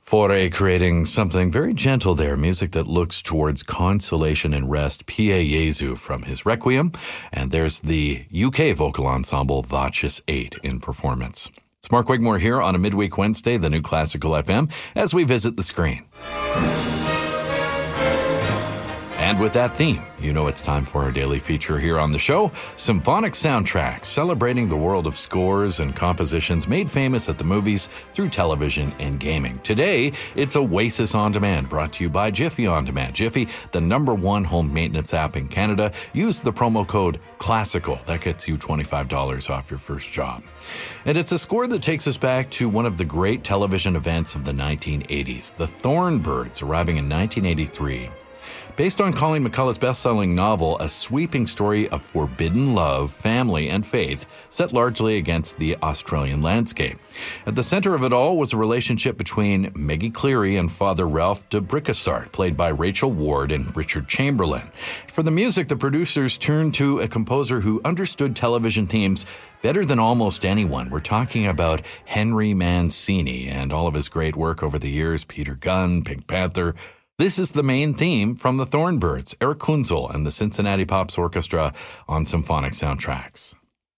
Fauré creating something very gentle there, music that looks towards consolation and rest, Pie Jesu from his Requiem, and there's the UK vocal ensemble Voces 8 in performance. It's Mark Wigmore here on a midweek Wednesday, the New Classical FM, as we visit the screen. And with that theme, you know it's time for our daily feature here on the show, Symphonic Soundtracks, celebrating the world of scores and compositions made famous at the movies, through television and gaming. Today, it's Oasis On Demand, brought to you by Jiffy On Demand. Jiffy, the #1 home maintenance app in Canada. Use the promo code CLASSICAL. That gets you $25 off your first job. And it's a score that takes us back to one of the great television events of the 1980s, The Thornbirds, arriving in 1983. Based on Colleen McCullough's best-selling novel, a sweeping story of forbidden love, family, and faith, set largely against the Australian landscape. At the center of it all was a relationship between Maggie Cleary and Father Ralph de Bricquessart, played by Rachel Ward and Richard Chamberlain. For the music, the producers turned to a composer who understood television themes better than almost anyone. We're talking about Henry Mancini and all of his great work over the years, Peter Gunn, Pink Panther. This is the main theme from the Thornbirds, Eric Kunzel and the Cincinnati Pops Orchestra on Symphonic Soundtracks.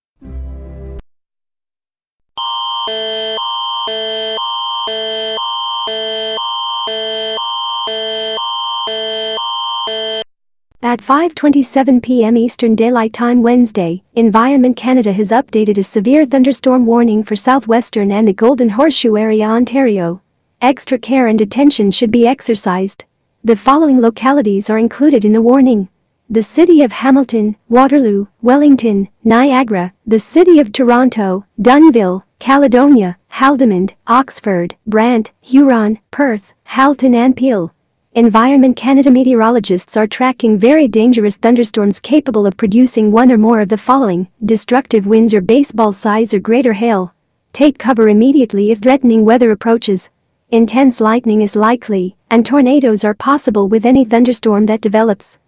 At 5:27 p.m. Eastern Daylight Time Wednesday, Environment Canada has updated a severe thunderstorm warning for southwestern and the Golden Horseshoe area, Ontario. Extra care and attention should be exercised. The following localities are included in the warning: the city of Hamilton, Waterloo, Wellington, Niagara, the city of Toronto, Dunnville, Caledonia, Haldimand, Oxford, Brant, Huron, Perth, Halton and Peel. Environment Canada meteorologists are tracking very dangerous thunderstorms capable of producing one or more of the following: destructive winds or baseball size or greater hail. Take cover immediately if threatening weather approaches. Intense lightning is likely, and tornadoes are possible with any thunderstorm that develops.